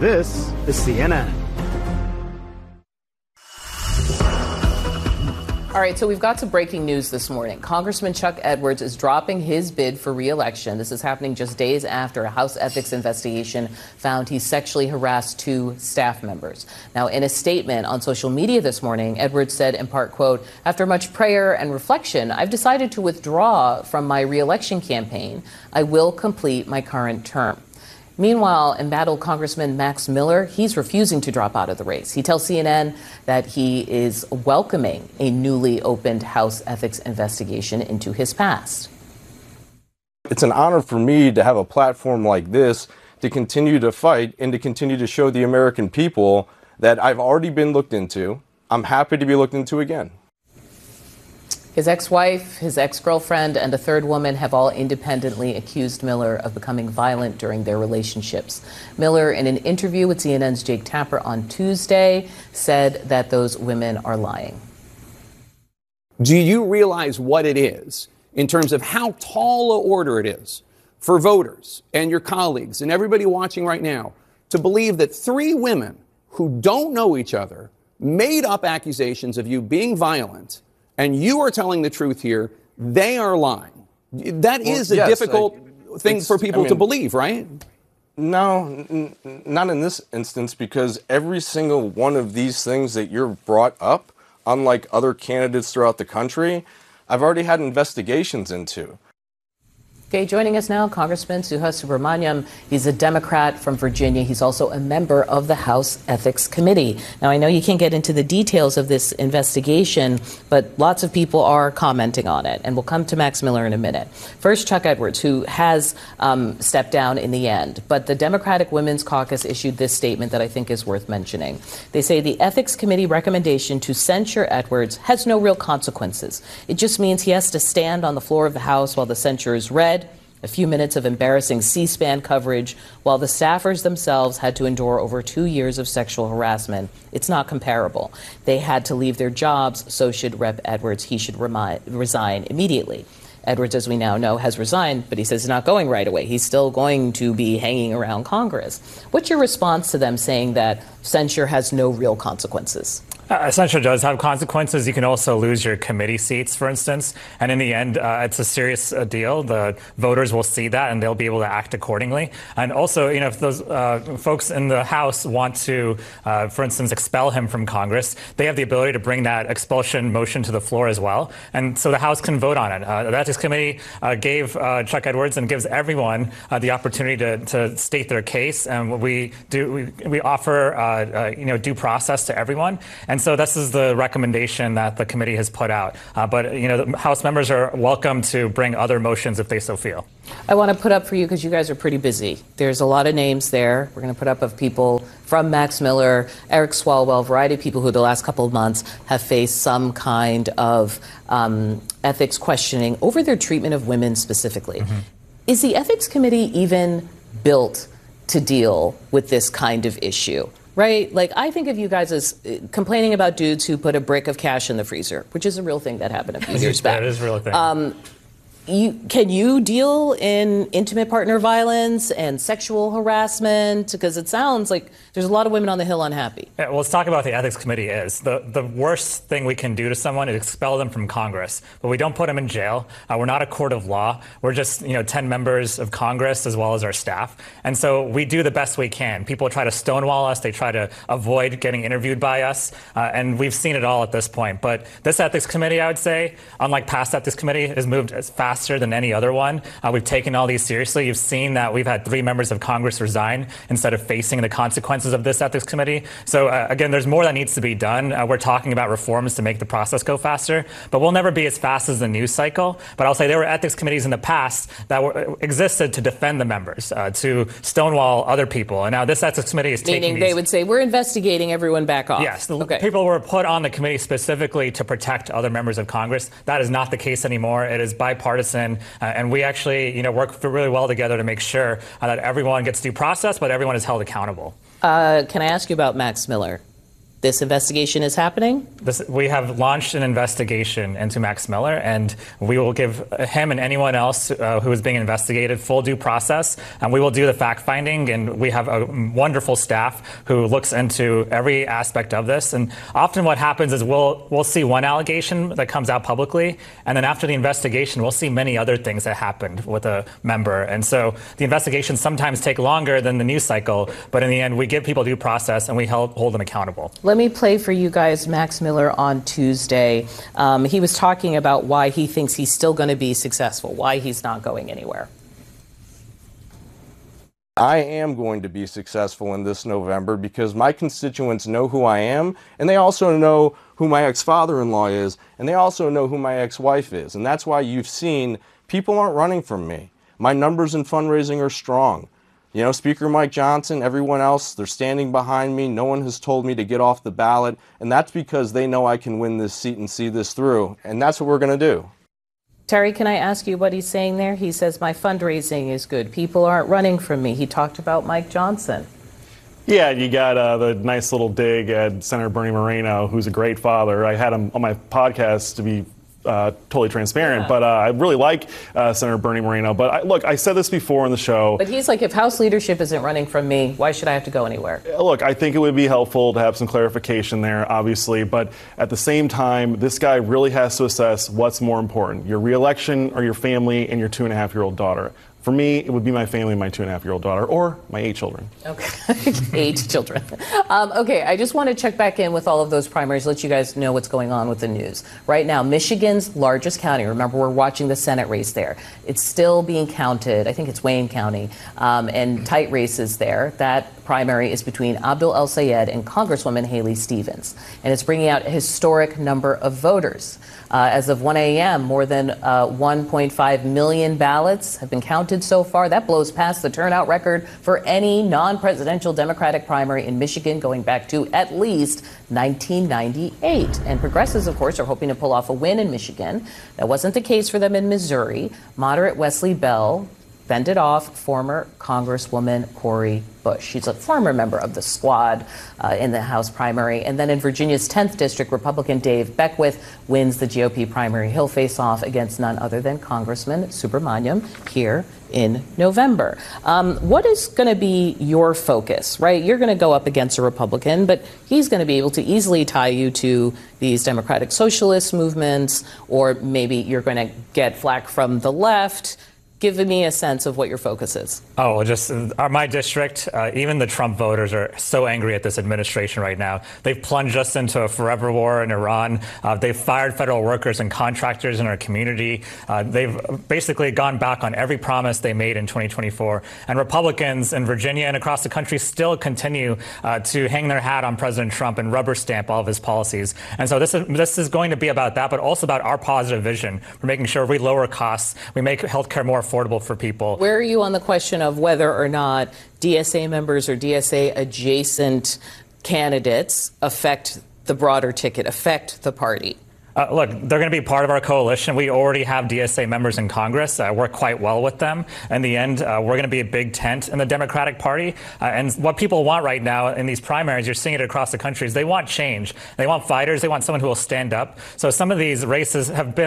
This is CNN. All right, so we've got some breaking news this morning. Congressman Chuck Edwards is dropping his bid for re-election. This is happening just days after a House ethics investigation found he sexually harassed 2 staff members. Now, in a statement on social media this morning, Edwards said in part, quote, "After much prayer and reflection, I've decided to withdraw from my re-election campaign. I will complete my current term." Meanwhile, embattled Congressman Max Miller, he's refusing to drop out of the race. He tells CNN that he is welcoming a newly opened House ethics investigation into his past. It's an honor for me to have a platform like this to continue to fight and to continue to show the American people that I've already been looked into. I'm happy to be looked into again. His ex-wife, his ex-girlfriend, and a third woman have all independently accused Miller of becoming violent during their relationships. Miller, in an interview with CNN's Jake Tapper on Tuesday, said that those women are lying. Do you realize what it is in terms of how tall an order it is for voters and your colleagues and everybody watching right now to believe that 3 women who don't know each other made up accusations of you being violent, and you are telling the truth here, they are lying? That is a difficult thing for people to believe, right? No, not in this instance, because every single one of these things that you're brought up, unlike other candidates throughout the country, I've already had investigations into. Okay, joining us now, Congressman Suha Subramaniam. He's a Democrat from Virginia. He's also a member of the House Ethics Committee. Now, I know you can't get into the details of this investigation, but lots of people are commenting on it. And we'll come to Max Miller in a minute. First, Chuck Edwards, who has stepped down in the end. But the Democratic Women's Caucus issued this statement that I think is worth mentioning. They say the Ethics Committee recommendation to censure Edwards has no real consequences. It just means he has to stand on the floor of the House while the censure is read, a few minutes of embarrassing C-SPAN coverage, while the staffers themselves had to endure over 2 years of sexual harassment. It's not comparable. They had to leave their jobs, so should Rep. Edwards. He should resign immediately. Edwards, as we now know, has resigned, but he says he's not going right away. He's still going to be hanging around Congress. What's your response to them saying that censure has no real consequences? Censure does have consequences. You can also lose your committee seats, for instance. And in the end, it's a serious deal. The voters will see that and they'll be able to act accordingly. And also, you know, if those folks in the House want to, for instance, expel him from Congress, they have the ability to bring that expulsion motion to the floor as well. And so the House can vote on it. The Ethics Committee gave Chuck Edwards and gives everyone the opportunity to state their case. And we offer, due process to everyone. And so this is the recommendation that the committee has put out. But, you know, the House members are welcome to bring other motions if they so feel. I want to put up for you, because you guys are pretty busy. There's a lot of names there. We're going to put up of people from Max Miller, Eric Swalwell, a variety of people who the last couple of months have faced some kind of ethics questioning over their treatment of women specifically. Mm-hmm. Is the Ethics Committee even built to deal with this kind of issue? Right? Like, I think of you guys as complaining about dudes who put a brick of cash in the freezer, which is a real thing that happened a few years back. That is a real thing. Can you deal in intimate partner violence and sexual harassment? Because it sounds like there's a lot of women on the Hill unhappy. Yeah, well, let's talk about what the Ethics Committee is. The worst thing we can do to someone is expel them from Congress. But we don't put them in jail. We're not a court of law. We're just, 10 members of Congress as well as our staff. And so we do the best we can. People try to stonewall us. They try to avoid getting interviewed by us. And we've seen it all at this point. But this Ethics Committee, I would say, unlike past Ethics Committee, has moved as faster than any other one. We've taken all these seriously. You've seen that we've had 3 members of Congress resign instead of facing the consequences of this Ethics Committee. So again, there's more that needs to be done. We're talking about reforms to make the process go faster, but we'll never be as fast as the news cycle. But I'll say there were Ethics Committees in the past that existed to defend the members, to stonewall other people. And now this Ethics Committee is Meaning they would say, we're investigating, everyone back off. Yes. Okay. People were put on the committee specifically to protect other members of Congress. That is not the case anymore. It is bipartisan. And we actually, work really well together to make sure that everyone gets due process, but everyone is held accountable. Can I ask you about Max Miller? this investigation is happening? We have launched an investigation into Max Miller, and we will give him and anyone else who is being investigated full due process, and we will do the fact-finding, and we have a wonderful staff who looks into every aspect of this. And often what happens is we'll see one allegation that comes out publicly, and then after the investigation, we'll see many other things that happened with a member. And so the investigations sometimes take longer than the news cycle, but in the end, we give people due process, and we hold them accountable. Let me play for you guys Max Miller on Tuesday. He was talking about why he thinks he's still going to be successful, why he's not going anywhere. I am going to be successful in this November because my constituents know who I am, and they also know who my ex-father-in-law is, and they also know who my ex-wife is. And that's why you've seen people aren't running from me. My numbers in fundraising are strong. You know, Speaker Mike Johnson, everyone else, they're standing behind me. No one has told me to get off the ballot. And that's because they know I can win this seat and see this through. And that's what we're going to do. Terry, can I ask you what he's saying there? He says, my fundraising is good. People aren't running from me. He talked about Mike Johnson. Yeah, you got the nice little dig at Senator Bernie Moreno, who's a great father. I had him on my podcast to be totally transparent, but I really like Senator Bernie Moreno. But look, I said this before on the show. But he's like, if House leadership isn't running from me, why should I have to go anywhere? Look, I think it would be helpful to have some clarification there, obviously. But at the same time, this guy really has to assess what's more important, your reelection or your family and your 2.5-year-old daughter. For me, it would be my family and my 2.5-year-old daughter, or my 8 children. Okay, 8 children. Okay, I just want to check back in with all of those primaries, let you guys know what's going on with the news. Right now, Michigan's largest county, remember we're watching the Senate race there. It's still being counted, I think it's Wayne County, and tight races there. That primary is between Abdul El-Sayed and Congresswoman Haley Stevens. And it's bringing out a historic number of voters. As of 1 a.m., more than 1.5 million ballots have been counted so far. That blows past the turnout record for any non-presidential Democratic primary in Michigan going back to at least 1998. And progressives, of course, are hoping to pull off a win in Michigan. That wasn't the case for them in Missouri. Moderate Wesley Bell fended off former Congresswoman Cori Bush. She's a former member of the squad in the House primary. And then in Virginia's 10th district, Republican Dave Beckwith wins the GOP primary. He'll face off against none other than Congressman Subramaniam here in November. What is going to be your focus, right? You're going to go up against a Republican, but he's going to be able to easily tie you to these democratic socialist movements, or maybe you're going to get flack from the left. Give me a sense of what your focus is. Oh, just my district, even the Trump voters are so angry at this administration right now. They've plunged us into a forever war in Iran. They've fired federal workers and contractors in our community. They've basically gone back on every promise they made in 2024. And Republicans in Virginia and across the country still continue to hang their hat on President Trump and rubber stamp all of his policies. And so this is going to be about that, but also about our positive vision for making sure we lower costs, we make healthcare more affordable for people. Where are you on the question of whether or not DSA members or DSA adjacent candidates affect the broader ticket, affect the party? Look, they're going to be part of our coalition. We already have DSA members in Congress. Work quite well with them. In the end, we're going to be a big tent in the Democratic Party. And what people want right now in these primaries, you're seeing it across the country, is they want change. They want fighters. They want someone who will stand up. So some of these races have been